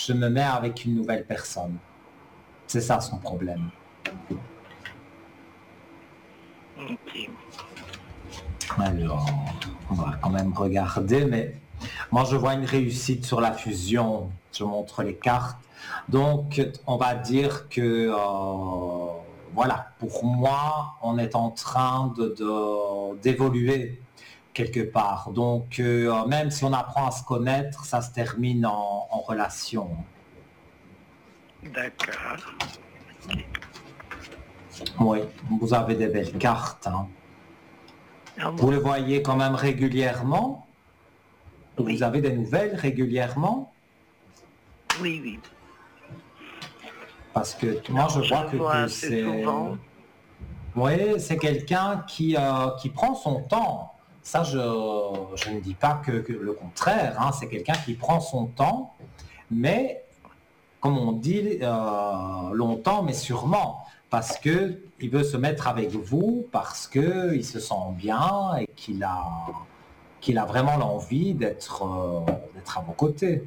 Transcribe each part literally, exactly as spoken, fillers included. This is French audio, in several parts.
je me mets avec une nouvelle personne. C'est ça son problème. Ok. Alors, on va quand même regarder, mais moi je vois une réussite sur la fusion. Je montre les cartes. Donc, on va dire que, euh, voilà, pour moi, on est en train de, de- d'évoluer quelque part. Donc, euh, même si on apprend à se connaître, ça se termine en, en relation. D'accord. Oui, vous avez des belles cartes, hein. Ah Vous bon? le voyez quand même régulièrement? Vous Oui, avez des nouvelles régulièrement? oui, oui. Parce que moi, je Non, je vois le que, vois que assez c'est... souvent. Oui, c'est quelqu'un qui, euh, qui prend son temps. Ça, je, je ne dis pas que, que le contraire, hein. C'est quelqu'un qui prend son temps, mais, comme on dit, euh, longtemps, mais sûrement. Parce que il veut se mettre avec vous, parce qu'il se sent bien et qu'il a, qu'il a vraiment l'envie d'être, euh, d'être à vos côtés.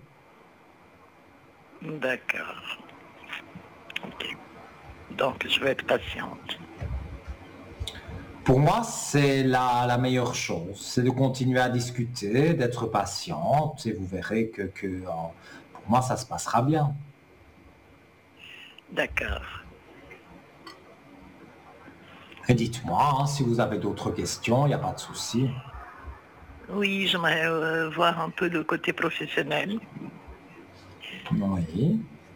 D'accord. Ok. Donc, je vais être patiente. Pour moi, c'est la, la meilleure chose, c'est de continuer à discuter, d'être patiente, et vous verrez que, que euh, pour moi, ça se passera bien. D'accord. Et dites-moi, hein, si vous avez d'autres questions, il n'y a pas de souci. Oui, j'aimerais euh, voir un peu le côté professionnel. Oui.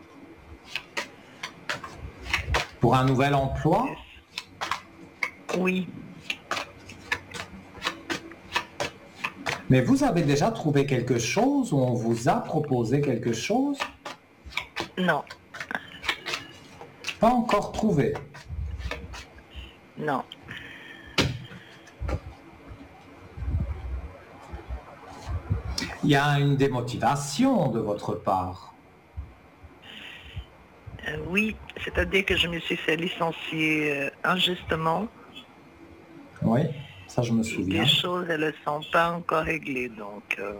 Pour un nouvel emploi, Oui. mais vous avez déjà trouvé quelque chose ou on vous a proposé quelque chose? Non. Pas encore trouvé. Non. Il y a une démotivation de votre part. Euh, oui, c'est-à-dire que je me suis fait licencier euh, injustement Oui, ça je me et les souviens. choses, elles ne sont pas encore réglées. Donc, euh,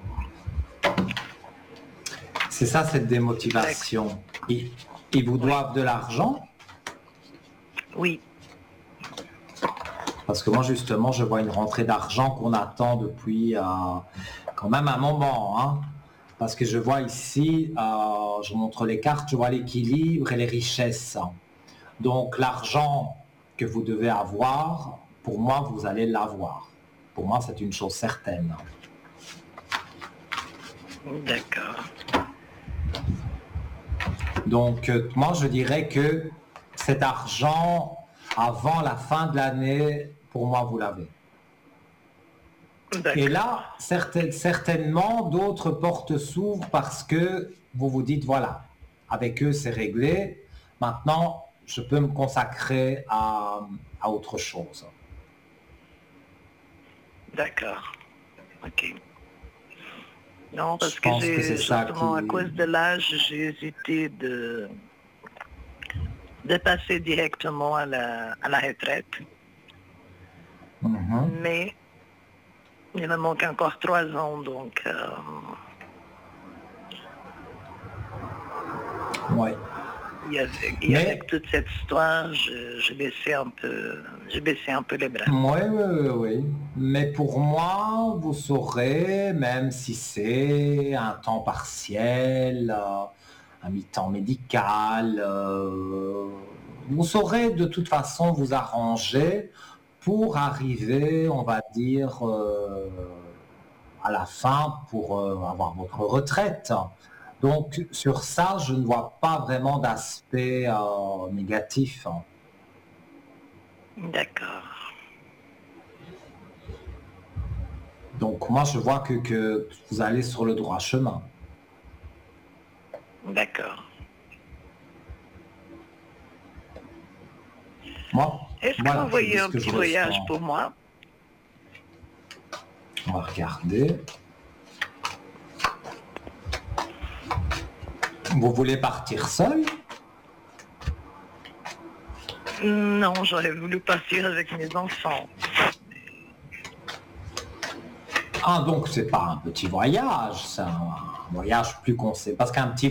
C'est ça cette l'ex- démotivation. Ils, ils vous oui, doivent de l'argent? oui, Parce que moi, justement, je vois une rentrée d'argent qu'on attend depuis euh, quand même un moment, hein. Parce que je vois ici, euh, je montre les cartes, je vois l'équilibre et les richesses. Donc l'argent que vous devez avoir, pour moi, vous allez l'avoir. Pour moi, c'est une chose certaine. d'accord. Donc euh, moi, je dirais que cet argent, avant la fin de l'année, pour moi, vous l'avez. Et D'accord. là, certaines- certainement, d'autres portes s'ouvrent parce que vous vous dites, voilà, avec eux, c'est réglé. Maintenant, je peux me consacrer à, à autre chose. D'accord. OK. Non, Je parce que pense que c'est j'ai, ça justement, à qui... cause de l'âge, j'ai hésité de, de passer directement à la, à la retraite. Mhm. Mais il me manque encore trois ans, donc euh, Ouais. et avec, et avec Mais, toute cette histoire, je, je baissais un peu, j'ai baissé un peu les bras. oui, oui, oui, oui. Mais pour moi, vous saurez, même si c'est un temps partiel, euh, un mi-temps médical, euh, vous saurez de toute façon vous arranger pour arriver, on va dire, euh, à la fin pour euh, avoir votre retraite. Donc sur ça, je ne vois pas vraiment d'aspect euh, négatif. D'accord, Donc moi, je vois que, que vous allez sur le droit chemin. d'accord. Moi, Est-ce que vous voilà, je dis voyez ce un que je petit voyage ressens. pour moi? On va regarder. Vous voulez partir seul? Non, j'aurais voulu partir avec mes enfants. Ah, donc c'est pas un petit voyage, c'est un voyage plus conséquent. Parce qu'un petit